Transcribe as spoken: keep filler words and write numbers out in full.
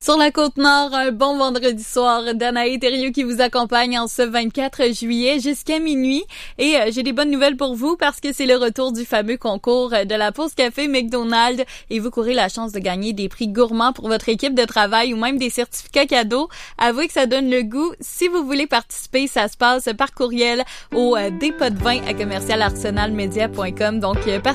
Sur la Côte-Nord, un bon vendredi soir. Danae Thériault qui vous accompagne en ce vingt-quatre juillet jusqu'à minuit. Et euh, j'ai des bonnes nouvelles pour vous parce que c'est le retour du fameux concours de la pause café McDonald's et vous courez la chance de gagner des prix gourmands pour votre équipe de travail ou même des certificats cadeaux. Avouez que ça donne le goût. Si vous voulez participer, ça se passe par courriel au euh, dépôt de vin à commercial arsenal media point com. Donc, euh, par